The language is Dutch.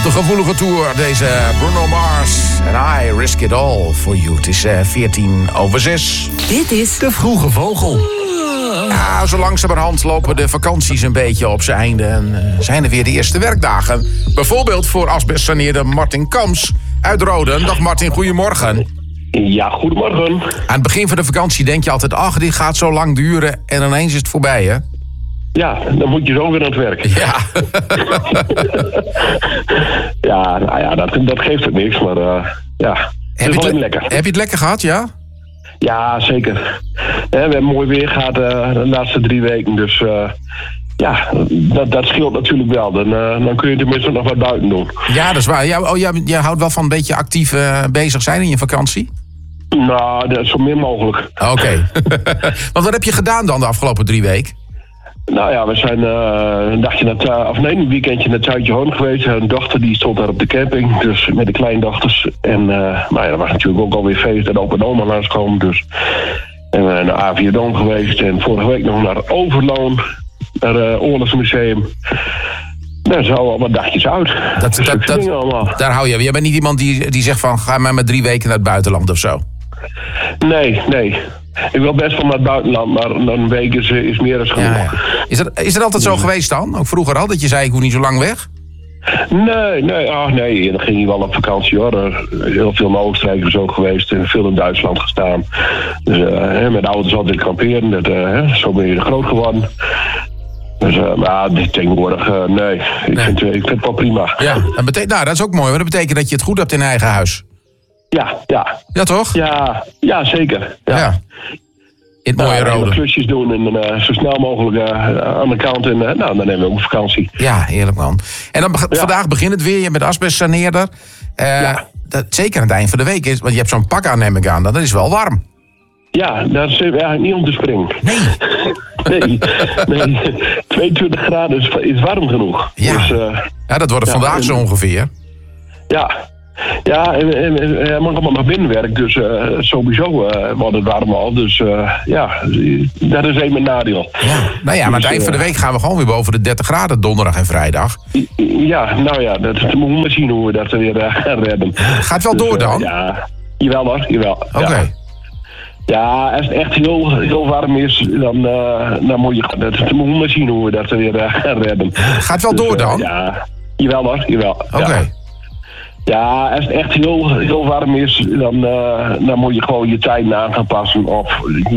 de gevoelige tour, deze Bruno Mars. En I risk it all for you. Het is 6:14. Dit is De Vroege Vogel. Ja, zo langzamerhand lopen de vakanties een beetje op zijn einde. En zijn er weer de eerste werkdagen. Bijvoorbeeld voor asbestsaneerder Martin Kams uit Roden. Dag Martin, goedemorgen. Ja, goedemorgen. Aan het begin van de vakantie denk je altijd... ach, dit gaat zo lang duren en ineens is het voorbij, hè? Ja, dan moet je zo weer aan het werk. Ja. Ja, nou ja, dat geeft het niks, maar ja, het is wel lekker. Heb je het lekker gehad, ja? Ja, zeker. We hebben mooi weer gehad de laatste 3 weken, dus ja, dat scheelt natuurlijk wel. Dan kun je tenminste nog wat buiten doen. Ja, dat is waar. Jij houdt wel van een beetje actief bezig zijn in je vakantie? Nou, dat is zo min mogelijk. Oké. Want wat heb je gedaan dan de afgelopen 3 weken? Nou ja, we zijn een weekendje naar Zuidje-Hoorn geweest. Een dochter die stond daar op de camping, dus met de kleindochters. En nou ja, dat was natuurlijk ook alweer feest en opa en oma langskomen. Dus. En we zijn naar Aviadon geweest en vorige week nog naar Overloon, naar het Oorlogsmuseum. Daar zijn al wat dagjes uit. Daar hou je. Jij bent niet iemand die zegt van ga maar met 3 weken naar het buitenland of zo? Nee. Ik wil best wel naar het buitenland, maar een week is meer dan genoeg. Ja. Is dat altijd zo geweest dan? Ook vroeger al, dat je zei ik hoef niet zo lang weg? Nee, dan ging je wel op vakantie hoor. Heel veel in Oostenrijk is ook geweest en veel in Duitsland gestaan. Dus met de ouders altijd kamperen, zo ben je groot geworden. Dus tegenwoordig, nee. Ik vind het wel prima. Ja, dat is ook mooi, want dat betekent dat je het goed hebt in eigen huis. Ja. Ja, toch? Ja, zeker. Ja. In het mooie Roden. Klusjes doen en zo snel mogelijk aan de kant. En dan nemen we ook vakantie. Ja, heerlijk man. En dan vandaag begint het weer, je bent asbestsaneerder. Zeker aan het eind van de week is, want je hebt zo'n pak aan, neem ik aan. Dat is wel warm. Ja, dat is eigenlijk niet om te springen. Nee. 22 graden is warm genoeg. Ja, dus, dat wordt het vandaag zo ongeveer. Ja, en hij mag allemaal naar binnenwerk, dus sowieso wordt het warm al. Dus dat is even een nadeel. Ja. Nou ja, maar aan het eind van de week gaan we gewoon weer boven de 30 graden donderdag en vrijdag. Ja, nou ja, dat moeten we zien hoe we dat weer gaan redden. Gaat het wel door dan? Ja, jawel hoor, jawel. Oké. Ja, als het echt heel warm is, dan moet je... Dat moeten we zien hoe we dat weer gaan redden. Gaat het wel door dan? Ja, jawel hoor, jawel. Oké. Ja, als het echt heel warm is, dan moet je gewoon je tijd na gaan passen. Of